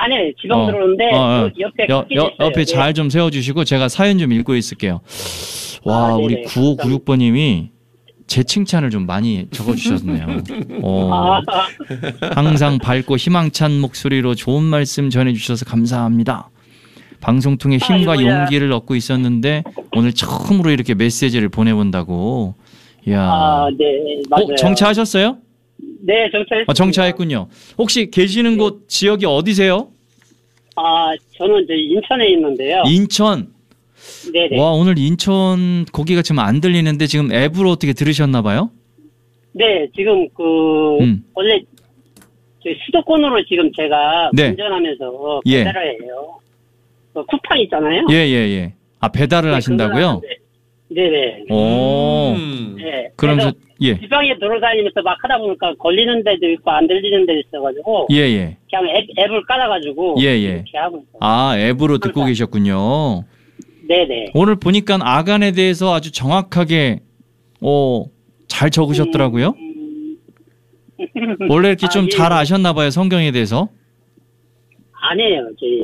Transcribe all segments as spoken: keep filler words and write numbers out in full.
아니, 지방 어, 들어오는데, 어, 어. 옆에 여, 여, 옆에 잘 네. 좀 세워주시고 제가 사연 좀 읽고 있을게요. 와, 아, 우리 구오구육 번님이 제 칭찬을 좀 많이 적어주셨네요. 어, 아, 항상 밝고 희망찬 목소리로 좋은 말씀 전해주셔서 감사합니다. 방송 통해 힘과 아이고야. 용기를 얻고 있었는데 오늘 처음으로 이렇게 메시지를 보내본다고. 이야. 아, 네, 맞아요. 어, 정차하셨어요? 네, 정차했습니다. 어, 정차했군요. 혹시 계시는 곳 지역이 어디세요? 아, 저는 이제 인천에 있는데요. 인천. 네네. 와, 오늘 인천 거기가 지금 안 들리는데 지금 앱으로 어떻게 들으셨나 봐요? 네, 지금 그 음. 원래 저 수도권으로 지금 제가 네. 운전하면서 예. 배달을 해요. 그 쿠팡 있잖아요. 예, 예, 예. 아, 배달을 네, 하신다고요? 그걸 하는데, 네네. 오. 음. 네. 그러면서 예. 지방에 돌아다니면서 막 하다 보니까 걸리는 데도 있고 안 들리는 데도 있어가지고 예, 예. 그냥 앱, 앱을 깔아가지고 예, 예. 이렇게 하고 있어요. 아, 앱으로 듣고 항상. 계셨군요. 네네. 오늘 보니까 아간에 대해서 아주 정확하게 어, 잘 적으셨더라고요. 음, 원래 이렇게 아, 좀 예. 잘 아셨나 봐요, 성경에 대해서. 아니에요. 저희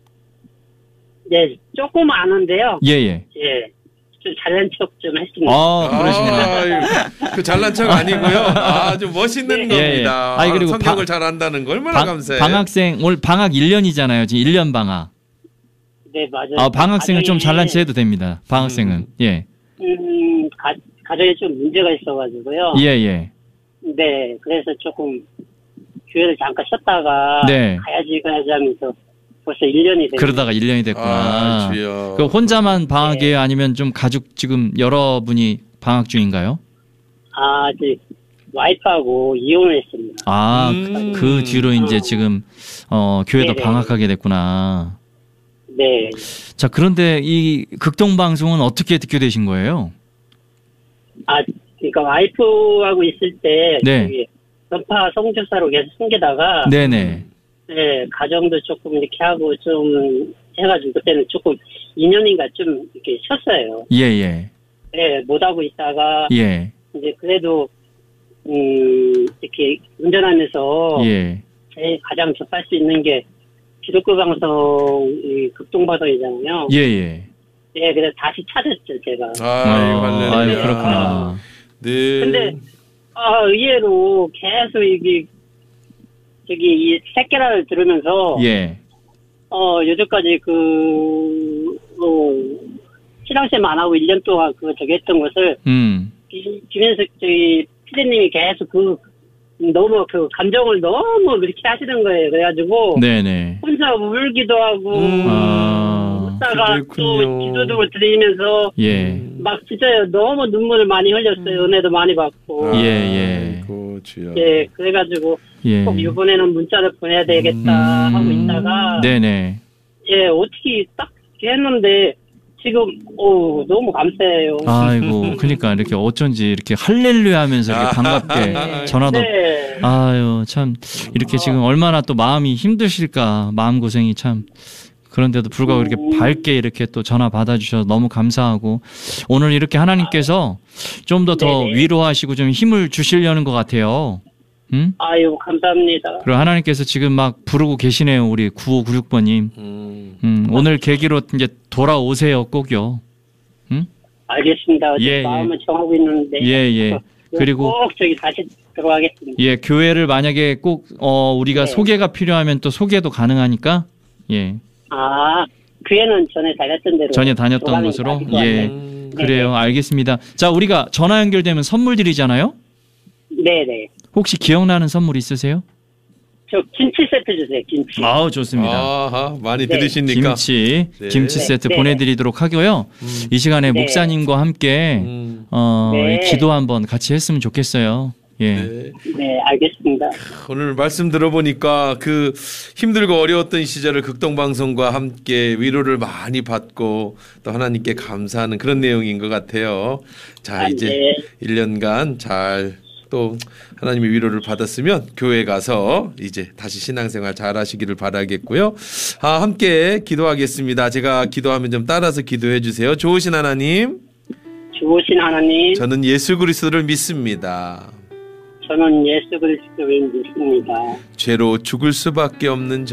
네 조금 아는데요. 예, 예. 예, 좀 잘난 척 좀 했습니다. 아, 그러시구나. 아, 그 잘난 척 아니고요. 아주 멋있는 네. 예, 예. 겁니다. 아니, 그리고 성경을 바- 잘 안다는 거 얼마나 방, 감사해요. 방학생 오늘 방학 일 년이잖아요. 지금 일 년 방학. 네 맞아요. 아, 방학생은 좀 가정이, 잘난 체 해도 됩니다. 방학생은. 음. 예. 음, 가, 가정에 좀 문제가 있어가지고요. 예, 예. 네, 그래서 조금 교회를 잠깐 쉬었다가 네. 가야지 가야지 하면서 벌써 일 년이 됐네요. 그러다가 일 년이 됐구나. 아, 주여. 그 혼자만 방학이에요? 아니면 좀 가족 지금 여러분이 방학 중인가요? 아, 이제 와이프하고 이혼을 했습니다. 아, 음. 그 뒤로 이제 지금 어, 교회도 네네. 방학하게 됐구나. 네. 자, 그런데 이 극동 방송은 어떻게 듣게 되신 거예요? 아, 그러니까 와이프하고 있을 때 네. 저기 전파 성교사로 계속 숨기다가 네, 네. 네, 가정도 조금 이렇게 하고 좀 해가지고 그때는 조금 이 년인가 좀 이렇게 쉬었어요. 예, 예. 네, 못하고 있다가 예. 이제 그래도 음 이렇게 운전하면서 예. 제일 가장 접할 수 있는 게 기독교 방송 이 극동방송이잖아요. 예, 예. 네, 그래서 다시 찾았죠 제가. 아유, 어, 할렐루야. 아유, 그렇구나. 네. 근데 아 의외로 계속 이게 저기 이 새끼라를 들으면서 예. 어 여태까지 그 어, 신앙생활 안 하고 일 년 동안 그 저기 했던 것을 음. 이- 김현석 저희 피디님이 계속 그 너무 그 감정을 너무 그렇게 하시는 거예요. 그래가지고 네, 네. 혼자 울기도 하고 음. 아. 웃다가 또 그랬군요. 기도도 드리면서 예. 막 진짜 너무 눈물을 많이 흘렸어요. 은혜도 많이 받고. 아, 예, 예. 아이고, 주여. 예, 그래가지고 예. 꼭 이번에는 문자를 보내야 되겠다 음. 하고 있다가 네, 네. 예, 어떻게 딱 했는데 지금 오 너무 감사해요. 아이고, 그러니까 이렇게 어쩐지 이렇게 할렐루야 하면서 이렇게 반갑게 전화도 네. 아유, 참 이렇게 지금 얼마나 또 마음이 힘드실까. 마음고생이 참. 그런데도 불구하고 이렇게 음. 밝게 이렇게 또 전화 받아주셔서 너무 감사하고 오늘 이렇게 하나님께서 좀 더 더 네네. 위로하시고 좀 힘을 주시려는 것 같아요. 응? 아유 감사합니다. 그리고 하나님께서 지금 막 부르고 계시네요. 우리 구오구육 번님. 음. 음, 오늘 계기로 이제 돌아오세요. 꼭요. 알겠습니다. 예, 예. 마음은 정하고 있는데. 예, 예. 그리고 꼭 저기 다시 들어가겠습니다. 예, 교회를 만약에 꼭 어, 우리가 네. 소개가 필요하면 또 소개도 가능하니까 예. 아, 교회는 전에 다녔던 대로. 전에 다녔던 들어가는 곳으로? 게 아니고 예. 네. 음. 그래요. 알겠습니다. 자, 우리가 전화 연결되면 선물 드리잖아요. 네네. 혹시 기억나는 선물 있으세요? 저 김치 세트 주세요. 김치. 아우, 좋습니다. 아하, 많이 네. 들으시니까. 김치, 네. 김치 네. 세트 네. 보내드리도록 하고요. 음. 이 시간에 네. 목사님과 함께 음. 어, 네. 기도 한번 같이 했으면 좋겠어요. 예. 네. 네, 알겠습니다. 오늘 말씀 들어보니까 그 힘들고 어려웠던 시절을 극동방송과 함께 위로를 많이 받고 또 하나님께 감사하는 그런 내용인 것 같아요. 자, 아, 이제 네. 일 년간 잘 또 하나님의 위로를 받았으면 교회 가서 이제 다시 신앙생활 잘 하시기를 바라겠고요. 아, 함께 기도하겠습니다. 제가 기도하면 좀 따라서 기도해 주세요. 좋으신 하나님, 좋으신 하나님, 저는 예수 그리스도를 믿습니다. 저는 예수 그리스도를 믿습니다. 죄로 죽을 수밖에 없는